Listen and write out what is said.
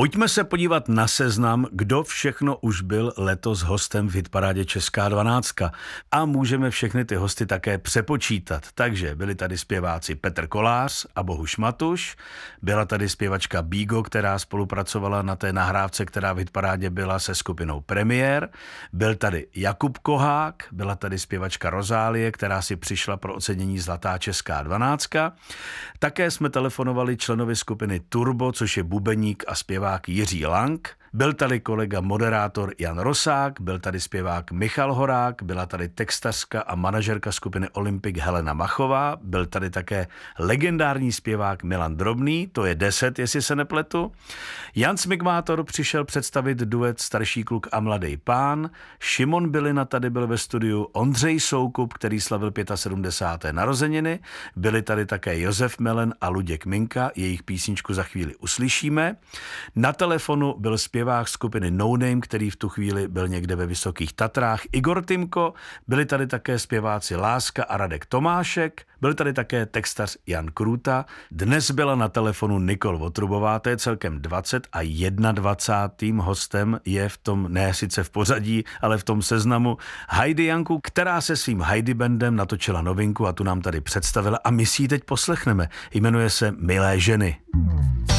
Pojďme se podívat na seznam, kdo všechno už byl letos hostem v hitparádě Česká 12. A můžeme všechny ty hosty také přepočítat. Takže byli tady zpěváci Petr Kolář a Bohuš Matuš, byla tady zpěvačka Bígo, která spolupracovala na té nahrávce, která v hitparádě byla se skupinou Premiér, byl tady Jakub Kohák, byla tady zpěvačka Rozálie, která si přišla pro ocenění Zlatá Česká 12. Také jsme telefonovali členovi skupiny Turbo, což je bubeník a zpěvák Jiří Lang. Byl tady kolega moderátor Jan Rosák, byl tady zpěvák Michal Horák, byla tady textařka a manažerka skupiny Olympik Helena Machová, byl tady také legendární zpěvák Milan Drobný, to je 10, jestli se nepletu. Jan Smigmátor přišel představit duet Starší kluk a mladý pán, Šimon Bylina tady byl ve studiu, Ondřej Soukup, který slavil 75. narozeniny, byli tady také Josef Melen a Luděk Minka, jejich písničku za chvíli uslyšíme. Na telefonu byl zpěvák skupiny No Name, který v tu chvíli byl někde ve Vysokých Tatrách, Igor Timko, byli tady také zpěváci Láska a Radek Tomášek, byl tady také textař Jan Krůta, dnes byla na telefonu Nikol Votrubová, to je celkem 20 a 21. hostem je v tom, ne sice v pořadí, ale v tom seznamu Heidi Janku, která se svým Heidi bandem natočila novinku a tu nám tady představila a my si ji teď poslechneme. Jmenuje se Milé ženy.